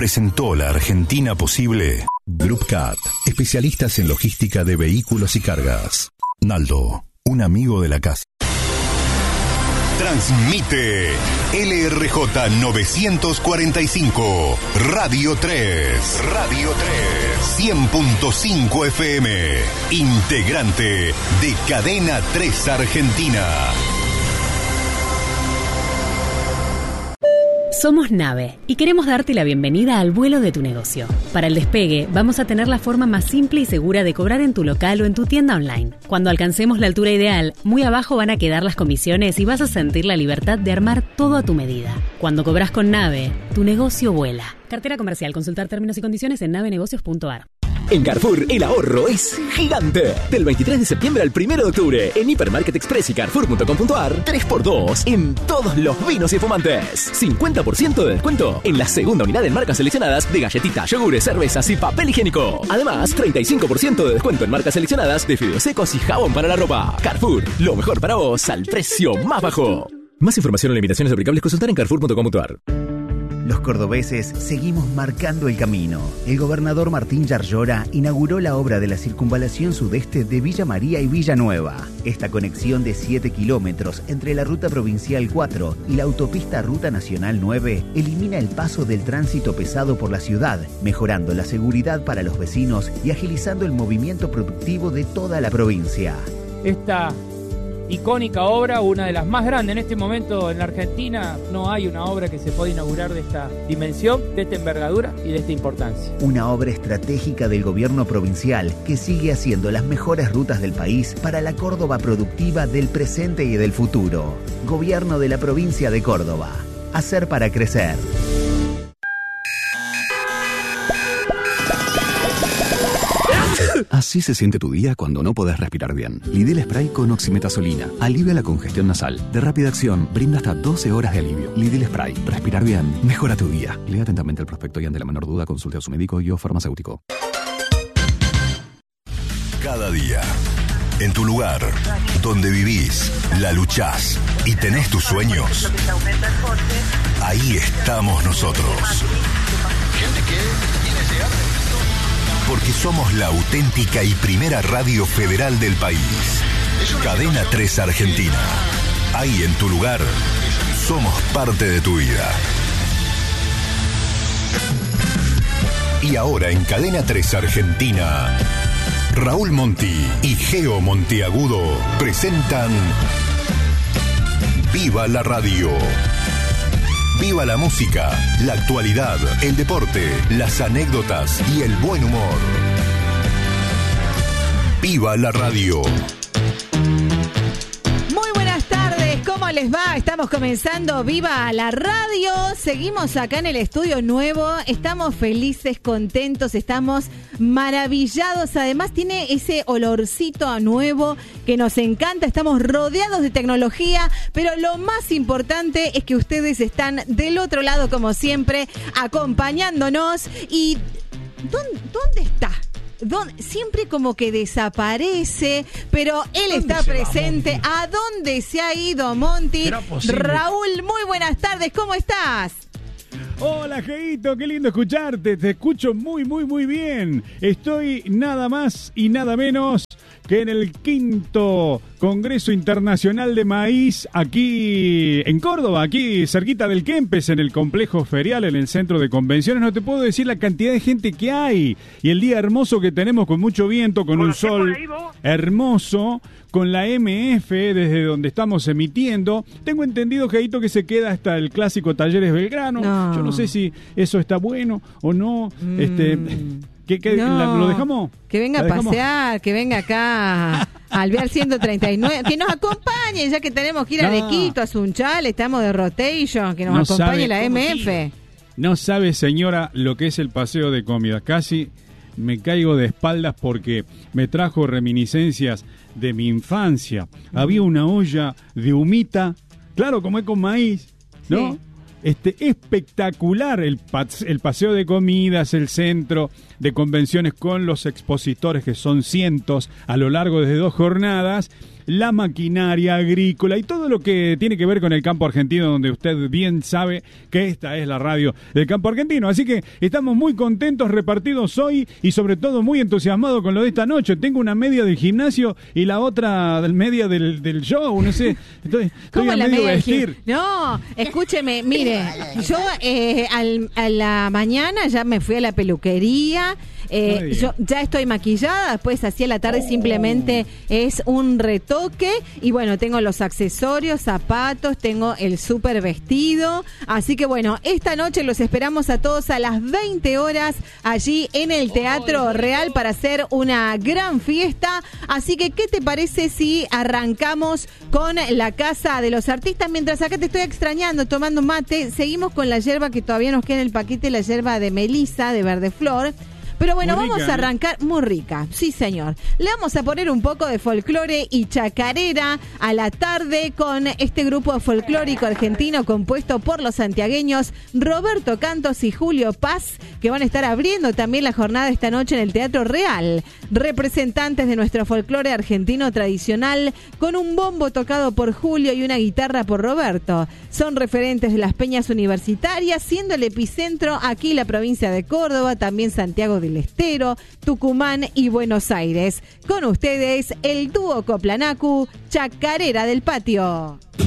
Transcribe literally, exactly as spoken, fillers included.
presentó la Argentina posible. Groupcat, especialistas en logística de vehículos y cargas. Naldo, un amigo de la casa. Transmite L R J novecientos cuarenta y cinco, Radio tres. Radio tres. cien punto cinco F M. Integrante de Cadena tres Argentina. Somos Nave y queremos darte la bienvenida al vuelo de tu negocio. Para el despegue, vamos a tener la forma más simple y segura de cobrar en tu local o en tu tienda online. Cuando alcancemos la altura ideal, muy abajo van a quedar las comisiones y vas a sentir la libertad de armar todo a tu medida. Cuando cobras con Nave, tu negocio vuela. Cartera comercial. Consultar términos y condiciones en nave negocios punto a r. En Carrefour, el ahorro es gigante. Del veintitrés de septiembre al primero de octubre, en Hipermarket Express y Carrefour punto com punto a r, tres por dos en todos los vinos y espumantes. cincuenta por ciento de descuento en la segunda unidad en marcas seleccionadas de galletitas, yogures, cervezas y papel higiénico. Además, treinta y cinco por ciento de descuento en marcas seleccionadas de fideos secos y jabón para la ropa. Carrefour, lo mejor para vos al precio más bajo. Más información o limitaciones aplicables, consultar en Carrefour punto com punto a r. Los cordobeses seguimos marcando el camino. El gobernador Martín Yarlora inauguró la obra de la circunvalación sudeste de Villa María y Villanueva. Esta conexión de siete kilómetros entre la ruta provincial cuatro y la autopista Ruta Nacional nueve elimina el paso del tránsito pesado por la ciudad, mejorando la seguridad para los vecinos y agilizando el movimiento productivo de toda la provincia. Esta icónica obra, una de las más grandes en este momento en la Argentina. No hay una obra que se pueda inaugurar de esta dimensión, de esta envergadura y de esta importancia. Una obra estratégica del gobierno provincial que sigue haciendo las mejores rutas del país para la Córdoba productiva del presente y del futuro. Gobierno de la provincia de Córdoba. Hacer para crecer. Así se siente tu día cuando no podés respirar bien. Lidl Spray con oximetazolina alivia la congestión nasal. De rápida acción, brinda hasta doce horas de alivio. Lidl Spray. Respirar bien mejora tu día. Lea atentamente el prospecto y ante la menor duda consulte a su médico y o farmacéutico. Cada día, en tu lugar, donde vivís, la luchás y tenés tus sueños, ahí estamos nosotros. Porque somos la auténtica y primera radio federal del país. Cadena tres Argentina. Ahí en tu lugar, somos parte de tu vida. Y ahora en Cadena tres Argentina, Raúl Monti y Geo Monteagudo presentan Viva la Radio. Viva la música, la actualidad, el deporte, las anécdotas y el buen humor. Viva la radio. Muy buenas tardes, ¿cómo les va? Estamos comenzando Viva la Radio. Seguimos acá en el estudio nuevo. Estamos felices, contentos, estamos maravillados. Además tiene ese olorcito a nuevo que nos encanta. Estamos rodeados de tecnología, pero lo más importante es que ustedes están del otro lado como siempre, acompañándonos. ¿Y dónde, dónde está? ¿Dónde? Siempre como que desaparece, pero él está presente. ¿A dónde se ha ido Monti? Raúl, muy buenas tardes, ¿cómo estás? Hola, Geito, qué lindo escucharte. Te escucho muy, muy, muy bien. Estoy nada más y nada menos que en el quinto Congreso Internacional de Maíz, aquí en Córdoba, aquí cerquita del Kempes, en el complejo ferial, en el centro de convenciones. No te puedo decir la cantidad de gente que hay y el día hermoso que tenemos, con mucho viento, con un sol hermoso, con la M F desde donde estamos emitiendo. Tengo entendido, Geito, que se queda hasta el clásico Talleres Belgrano. No. Yo no sé si eso está bueno o no. Mm. Este, ¿qué, qué, no. la, ¿Lo dejamos? Que venga a pasear, que venga acá al Vial ciento treinta y nueve, que nos acompañe, ya que tenemos que ir no. a Arequito, a Sunchal, estamos de rotation, que nos no acompañe la M F. No sabe, señora, lo que es el paseo de comida. Casi me caigo de espaldas porque me trajo reminiscencias de mi infancia. Había una olla de humita, claro, como es con maíz, ¿no? Sí. este, espectacular el, pas- el paseo de comidas, el centro de convenciones con los expositores, que son cientos a lo largo de dos jornadas, la maquinaria agrícola y todo lo que tiene que ver con el campo argentino, donde usted bien sabe que esta es la radio del campo argentino. Así que estamos muy contentos, repartidos hoy y sobre todo muy entusiasmados con lo de esta noche. Tengo una media del gimnasio y la otra media del, del show, no sé. Estoy, estoy ¿Cómo a la medio media del vestir. gim- No, escúcheme, mire, yo eh, al, a la mañana ya me fui a la peluquería. Eh, Muy bien. yo ya estoy maquillada, después así a la tarde simplemente es un retoque y bueno, tengo los accesorios, zapatos, tengo el súper vestido, así que bueno, esta noche los esperamos a todos a las veinte horas allí en el Teatro Real para hacer una gran fiesta, así que ¿qué te parece si arrancamos con la Casa de los Artistas? Mientras acá te estoy extrañando tomando mate, seguimos con la yerba que todavía nos queda en el paquete, la yerba de Melisa, de Verde Flor. Pero bueno, Muy vamos rica, a ¿eh? arrancar, muy rica, sí señor. Le vamos a poner un poco de folclore y chacarera a la tarde con este grupo folclórico argentino compuesto por los santiagueños Roberto Cantos y Julio Paz, que van a estar abriendo también la jornada esta noche en el Teatro Real. Representantes de nuestro folclore argentino tradicional, con un bombo tocado por Julio y una guitarra por Roberto. Son referentes de las peñas universitarias, siendo el epicentro aquí la provincia de Córdoba, también Santiago del Estero, Tucumán y Buenos Aires. Con ustedes, el dúo Coplanacu, Chacarera del Patio.